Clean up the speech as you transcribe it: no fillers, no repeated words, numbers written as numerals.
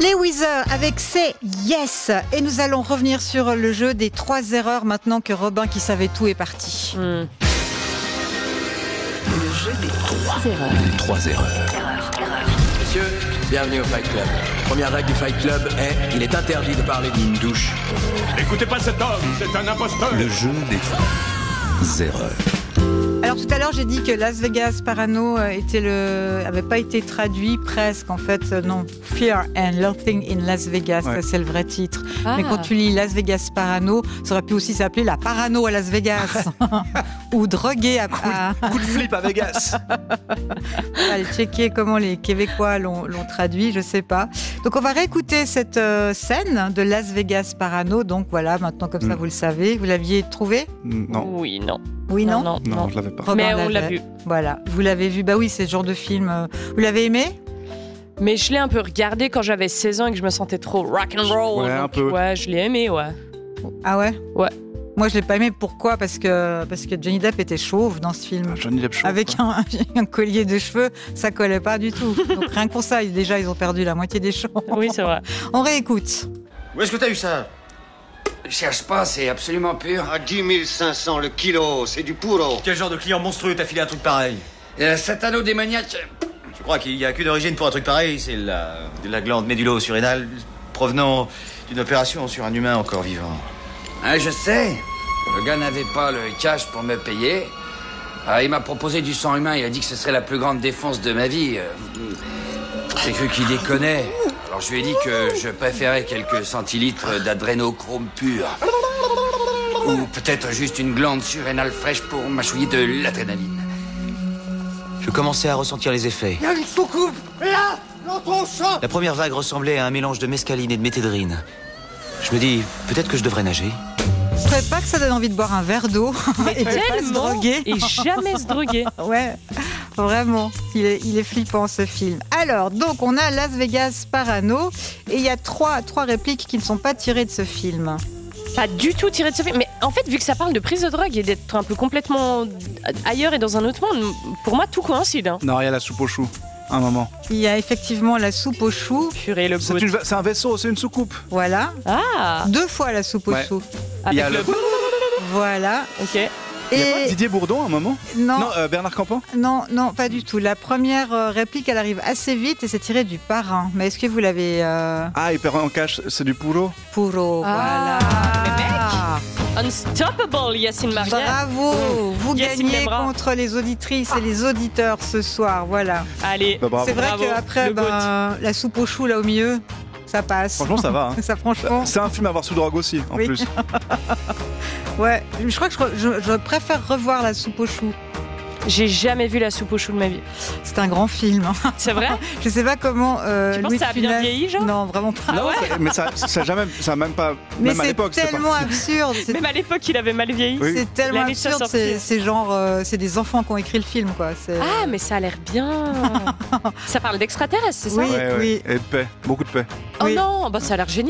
Les Weezer avec C'est Yes. Et nous allons revenir sur le jeu des 3 erreurs maintenant que Robin qui savait tout est parti. Le jeu des 3 erreurs. 3 erreurs. Messieurs, bienvenue au Fight Club. Première règle du Fight Club est il est interdit de parler d'une douche. N'écoutez pas cet homme, c'est un imposteur. Le jeu des 3 erreurs. Alors tout à l'heure j'ai dit que Las Vegas Parano avait pas été traduit presque en fait non. Fear and Loathing in Las Vegas, Ouais. c'est le vrai titre. Ah. Mais quand tu lis Las Vegas Parano, ça aurait pu aussi s'appeler la Parano à Las Vegas ou drogué à Coup de flip à Vegas. Allez checker comment les Québécois l'ont traduit, je sais pas. Donc on va réécouter cette scène de Las Vegas Parano. Donc voilà, maintenant comme ça vous le savez. Vous l'aviez trouvé? Non, Oui, non. Oui, non, non, je l'avais pas. Robin Mais on l'a l'avait. vu. Voilà, vous l'avez vu. Bah oui, c'est ce genre de film. Vous l'avez aimé? Mais je l'ai un peu regardé quand j'avais 16 ans et que je me sentais trop rock and roll. Ouais, un donc, peu. Ouais, je l'ai aimé, ouais. Ah ouais? Ouais. Moi, je l'ai pas aimé. Pourquoi? Parce que Johnny Depp était chauve dans ce film. Johnny Depp chaud. Avec un collier de cheveux, ça collait pas du tout. Donc rien que pour ça, déjà, ils ont perdu la moitié des cheveux. Oui, c'est vrai. On réécoute. Où est-ce que t'as eu ça? Cherche pas, c'est absolument pur. À 10 500 le kilo, c'est du puro. Quel genre de client monstrueux t'a filé un truc pareil? Cet anneau démoniaque. Je crois qu'il n'y a qu'une origine pour un truc pareil, c'est la glande médulo-surrénale provenant d'une opération sur un humain encore vivant. Ah, je sais. Le gars n'avait pas le cash pour me payer. Il m'a proposé du sang humain. Il a dit que ce serait la plus grande défense de ma vie. J'ai cru qu'il déconnait. Alors je lui ai dit que je préférais quelques centilitres d'adrénochrome pur. Ou peut-être juste une glande surrénale fraîche pour mâchouiller de l'adrénaline. Je commençais à ressentir les effets. Il y a une soucoupe là, dans ton sang. La première vague ressemblait à un mélange de mescaline et de méthédrine. Je me dis, peut-être que je devrais nager. Je trouvais pas que ça donne envie de boire un verre d'eau et de pas se Tellement droguer. et jamais se droguer. Ouais, vraiment. Il est flippant ce film. Alors, donc, on a Las Vegas Parano et il y a trois répliques qui ne sont pas tirées de ce film. Pas du tout tiré de ce film. Mais en fait, vu que ça parle de prise de drogue et d'être un peu complètement ailleurs et dans un autre monde, pour moi, tout coïncide. Hein. Non, il y a la soupe aux choux. Un moment. Il y a effectivement la soupe aux choux. Purée, le C'est, goût. c'est un vaisseau, c'est une soucoupe. Voilà. Ah 2 fois la soupe aux Ouais. choux. Il y a Avec le... le... Voilà. Ok. Il y a pas Et Didier Bourdon à un moment? non, Non, Bernard Campan? non, pas du tout. La première réplique, elle arrive assez vite et c'est tiré du Parrain. Mais est-ce que vous l'avez Ah, il perd en cash, c'est du puro. Puro, Ah, voilà. Unstoppable, Yacine Mariette. Bravo, vous Yacine gagnez Lebras. contre les auditrices et les auditeurs ce soir, voilà. Allez. Bah, bravo. C'est vrai Bravo, qu'après, le goat. la soupe aux choux là au milieu, ça passe. Franchement, ça va. Hein. Ça, franchement, C'est un film à voir sous drogue aussi, en Oui. plus. ouais. Je crois que je préfère revoir la soupe aux choux. J'ai jamais vu la soupe aux choux de ma vie. C'est un grand film. Hein. C'est vrai? Je sais pas comment. Tu penses Louis que ça a de bien Funès- vieilli, genre? Non, vraiment pas. Ah ouais? Mais ça a même pas. Mais Même à c'est l'époque, c'était tellement pas. absurde. C'est Même à l'époque, il avait mal vieilli. Oui. c'est tellement L'année de sa absurde. sortie. C'est genre, c'est des enfants qui ont écrit le film, quoi. C'est- Ah, mais ça a l'air bien. Ça parle d'extraterrestres, c'est ça? Oui. Ouais, ouais. Et de paix, beaucoup de paix. Oh oui. non, bah ça a l'air génial.